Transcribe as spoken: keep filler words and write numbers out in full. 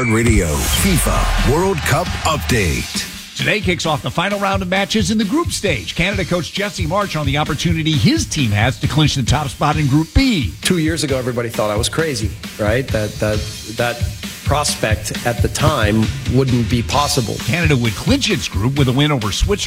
iHeartRadio FIFA World Cup Update. Today kicks off the final round of matches in the group stage. Canada coach Jesse March on the opportunity his team has to clinch the top spot in Group B. Two years ago, everybody thought I was crazy, right? That that that prospect at the time wouldn't be possible. Canada would clinch its group with a win over Switzerland.